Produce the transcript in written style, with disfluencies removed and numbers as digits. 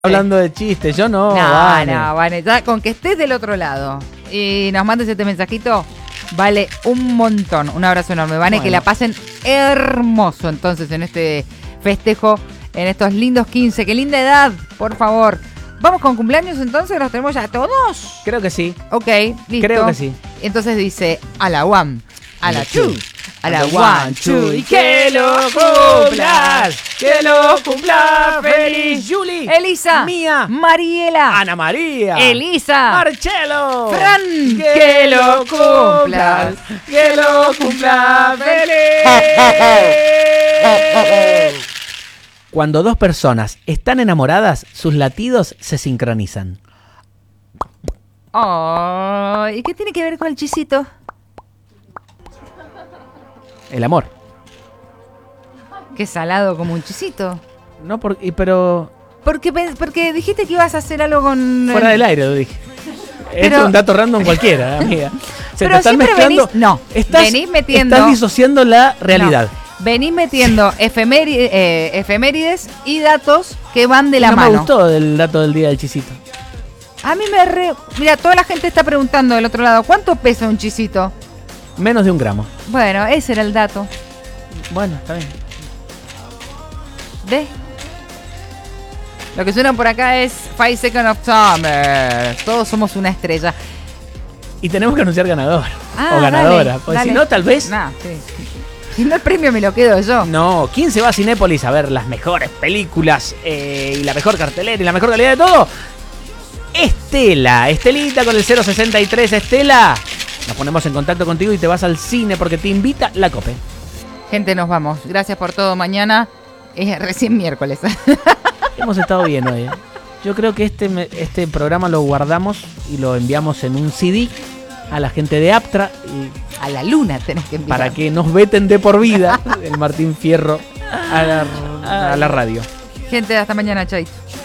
Hablando de chistes, yo no. Vane, ya con que estés del otro lado y nos mandes este mensajito, vale un montón. Un abrazo enorme, Vane, bueno. Que la pasen hermoso entonces en este festejo, en estos lindos 15. ¡Qué linda edad! Por favor. ¿Vamos con cumpleaños entonces? ¿Los tenemos ya todos? Creo que sí. Ok, listo. Creo que sí. Entonces dice, a la one, a la two, a la one, two, y que lo cumplas, que lo cumplas feliz, Juli, Elisa, Mía, Mariela, Ana María, Elisa, Marcelo, Fran, que lo cumplas feliz. Cuando dos personas están enamoradas, sus latidos se sincronizan. Oh, ¿y qué tiene que ver con el chisito? El amor. Qué salado como un chisito. No, pero... Porque dijiste que ibas a hacer algo con... Fuera del aire, lo dije. Esto es un dato random cualquiera, amiga. Se pero te están mezclando... venís metiendo... Estás disociando la realidad. No. Venís metiendo efemérides y datos que van de la mano. No me gustó el dato del día del chisito. A mí Mira, toda la gente está preguntando del otro lado, ¿cuánto pesa un chisito? Menos de 1 gramo. Bueno, ese era el dato. Bueno, está bien. ¿Ves? Lo que suena por acá es 5 Seconds of Summer. Todos somos una estrella. Y tenemos que anunciar ganador. O ganadora. Dale, porque si no, tal vez... No, sí. Si no, el premio me lo quedo yo. No, ¿quién se va a Cinépolis a ver las mejores películas y la mejor cartelera y la mejor calidad de todo? Estela, Estelita con el 063, Estela. Nos ponemos en contacto contigo y te vas al cine porque te invita la COPE. Gente, nos vamos. Gracias por todo. Mañana es recién miércoles. Hemos estado bien hoy. Yo creo que este programa lo guardamos y lo enviamos en un CD a la gente de Aptra. Y a la luna tenés que enviar. Para que nos veten de por vida el Martín Fierro a la radio. Gente, hasta mañana, chaito.